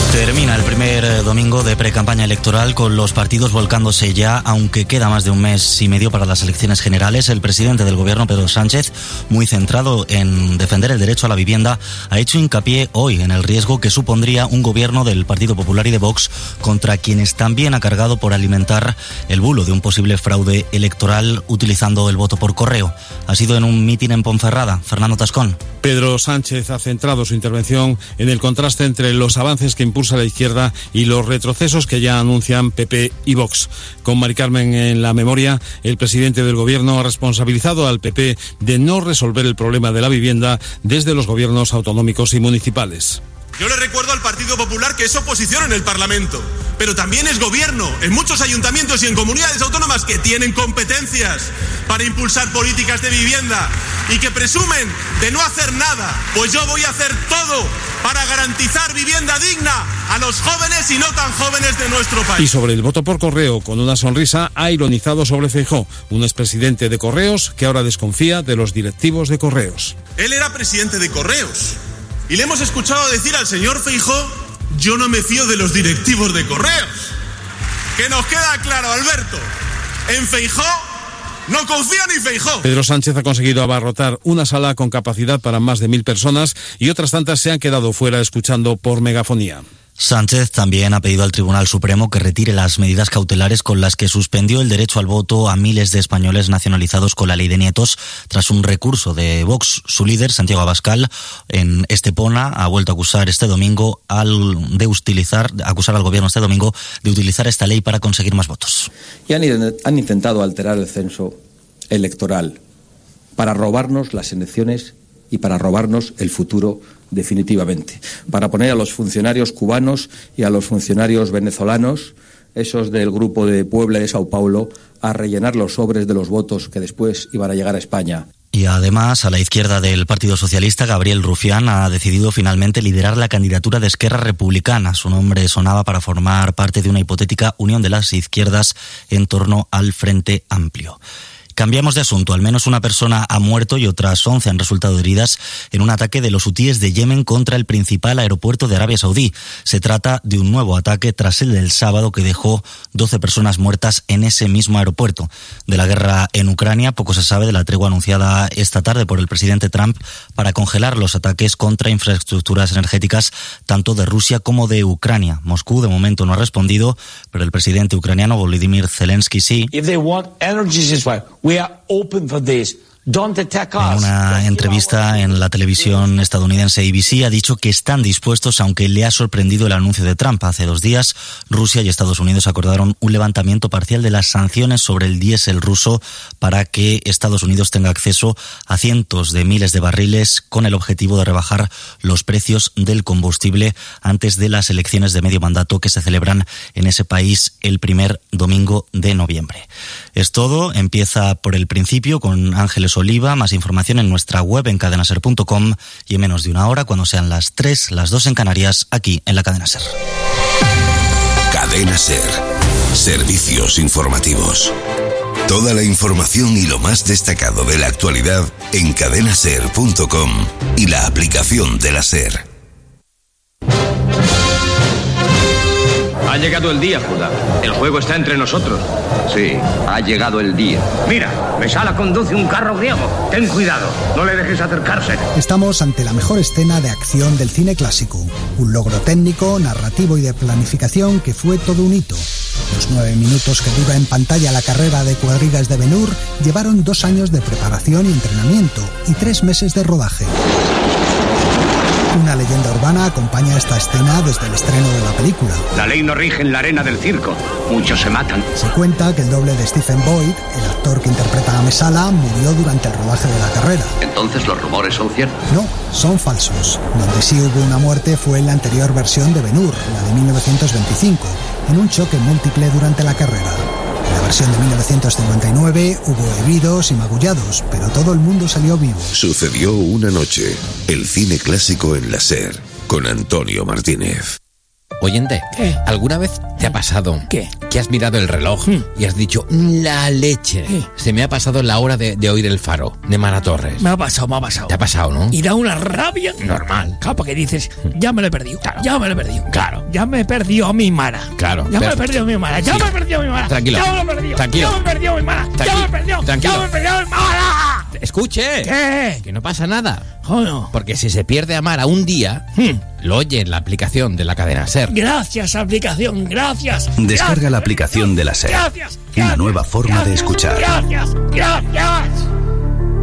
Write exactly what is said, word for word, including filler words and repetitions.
Termina el primer domingo de precampaña electoral con los partidos volcándose ya, aunque queda más de un mes y medio para las elecciones generales. El presidente del gobierno, Pedro Sánchez, muy centrado en defender el derecho a la vivienda, ha hecho hincapié hoy en el riesgo que supondría un gobierno del Partido Popular y de Vox contra quienes también ha cargado por alimentar el bulo de un posible fraude electoral utilizando el voto por correo. Ha sido en un mitin en Ponferrada. Fernando Tascón. Pedro Sánchez ha centrado su intervención en el contraste entre los avances que impulsa la izquierda y los retrocesos que ya anuncian P P y Vox. Con Mari Carmen en la memoria, el presidente del gobierno ha responsabilizado al P P de no resolver el problema de la vivienda desde los gobiernos autonómicos y municipales. Yo le recuerdo al Partido Popular que es oposición en el Parlamento, pero también es gobierno en muchos ayuntamientos y en comunidades autónomas que tienen competencias para impulsar políticas de vivienda y que presumen de no hacer nada. Pues yo voy a hacer todo para garantizar vivienda digna a los jóvenes y no tan jóvenes de nuestro país. Y sobre el voto por correo, con una sonrisa, ha ironizado sobre Feijóo, un expresidente de Correos que ahora desconfía de los directivos de Correos. Él era presidente de Correos. Y le hemos escuchado decir al señor Feijóo, yo no me fío de los directivos de Correos. Que nos queda claro, Alberto, en Feijóo no confía ni Feijóo. Pedro Sánchez ha conseguido abarrotar una sala con capacidad para más de mil personas y otras tantas se han quedado fuera escuchando por megafonía. Sánchez también ha pedido al Tribunal Supremo que retire las medidas cautelares con las que suspendió el derecho al voto a miles de españoles nacionalizados con la ley de nietos tras un recurso de Vox. Su líder, Santiago Abascal, en Estepona ha vuelto a acusar este domingo al de utilizar, acusar al gobierno este domingo de utilizar esta ley para conseguir más votos. Y han, han intentado alterar el censo electoral para robarnos las elecciones y para robarnos el futuro definitivamente, para poner a los funcionarios cubanos y a los funcionarios venezolanos, esos del grupo de Puebla y de Sao Paulo, a rellenar los sobres de los votos que después iban a llegar a España. Y además, a la izquierda del Partido Socialista, Gabriel Rufián ha decidido finalmente liderar la candidatura de Esquerra Republicana. Su nombre sonaba para formar parte de una hipotética unión de las izquierdas en torno al Frente Amplio. Cambiamos de asunto. Al menos una persona ha muerto y otras once han resultado heridas en un ataque de los hutíes de Yemen contra el principal aeropuerto de Arabia Saudí. Se trata de un nuevo ataque tras el del sábado que dejó doce personas muertas en ese mismo aeropuerto. De la guerra en Ucrania poco se sabe de la tregua anunciada esta tarde por el presidente Trump para congelar los ataques contra infraestructuras energéticas tanto de Rusia como de Ucrania. Moscú de momento no ha respondido, pero el presidente ucraniano Volodymyr Zelensky sí. If they want energy ceasefire, we are open for this. Don't attack us. En una entrevista en la televisión estadounidense A B C ha dicho que están dispuestos, aunque le ha sorprendido el anuncio de Trump. Hace dos días, Rusia y Estados Unidos acordaron un levantamiento parcial de las sanciones sobre el diésel ruso para que Estados Unidos tenga acceso a cientos de miles de barriles con el objetivo de rebajar los precios del combustible antes de las elecciones de medio mandato que se celebran en ese país el primer domingo de noviembre. Es todo. Empieza por el principio con Ángeles Oliva. Más información en nuestra web en cadena ser punto com y en menos de una hora, cuando sean las tres, las dos en Canarias, aquí en la Cadena Ser. Cadena Ser. Servicios informativos. Toda la información y lo más destacado de la actualidad en cadena ser punto com y la aplicación de la Ser. Ha llegado el día, Judá. El juego está entre nosotros. Sí, ha llegado el día. Mira, Mesala conduce un carro griego. Ten cuidado, no le dejes acercarse. Estamos ante la mejor escena de acción del cine clásico. Un logro técnico, narrativo y de planificación que fue todo un hito. Los nueve minutos que dura en pantalla la carrera de cuadrigas de Ben-Hur llevaron dos años de preparación y entrenamiento y tres meses de rodaje. Una leyenda urbana acompaña esta escena desde el estreno de la película. La ley no rige en la arena del circo. Muchos se matan. Se cuenta que el doble de Stephen Boyd, el actor que interpreta a Mesala, murió durante el rodaje de la carrera. ¿Entonces los rumores son ciertos? No, son falsos. Donde sí hubo una muerte fue en la anterior versión de Ben-Hur, la de mil novecientos veinticinco, en un choque múltiple durante la carrera. En la versión de mil novecientos cincuenta y nueve hubo heridos y magullados, pero todo el mundo salió vivo. Sucedió una noche. El cine clásico en la Ser, con Antonio Martínez. Oyente, ¿qué? ¿Alguna vez te ha pasado ¿Qué? que has mirado el reloj mm. y has dicho, la leche, sí. se me ha pasado la hora de, de oír El Faro, de Mara Torres. Me ha pasado, me ha pasado. Te ha pasado, ¿no? Y da una rabia. Normal. Claro, porque dices, ya me lo he perdido. Claro. Ya me lo he perdido. Claro. Ya me he perdido a mi Mara. Claro. Ya me he perdido a mi Mara. Ya sí. me he perdido a mi Mara. Tranquilo. Ya me lo he perdido. Tranquilo. Ya me he perdido a mi Mara. Tranquilo. Ya me he perdido. Tranquilo. Ya me he perdido a mi Mara. Escuche. ¿Qué? Que no pasa nada. ¿Cómo no? Porque si se pierde a Mara un día, hmm. lo oye en la aplicación de la cadena SER. Gracias, aplicación. Gracias. Descarga gracias. la aplicación de la SER. Gracias. Una nueva forma gracias. de escuchar. Gracias. Gracias.